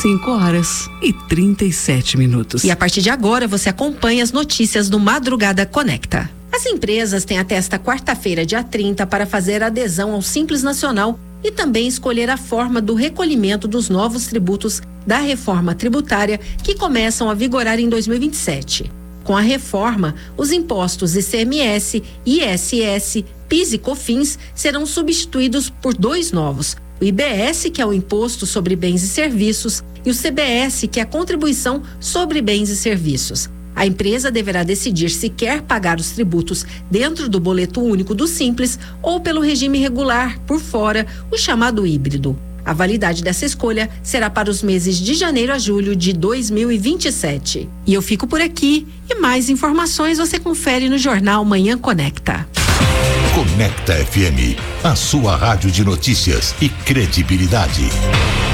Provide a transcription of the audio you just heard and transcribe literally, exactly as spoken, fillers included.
cinco horas e trinta e sete minutos. E a partir de agora você acompanha as notícias do Madrugada Conecta. As empresas têm até esta quarta-feira, dia trinta, para fazer adesão ao Simples Nacional e também escolher a forma do recolhimento dos novos tributos da reforma tributária que começam a vigorar em dois mil e vinte e sete. Com a reforma, os impostos I C M S, I S S, PIS e COFINS serão substituídos por dois novos: o I B S, que é o Imposto sobre Bens e Serviços, e o C B S, que é a Contribuição sobre Bens e Serviços. A empresa deverá decidir se quer pagar os tributos dentro do boleto único do Simples ou pelo regime regular, por fora, o chamado híbrido. A validade dessa escolha será para os meses de janeiro a julho de dois mil e vinte e sete. E eu fico por aqui e mais informações você confere no Jornal Manhã Conecta. Conecta F M, a sua rádio de notícias e credibilidade.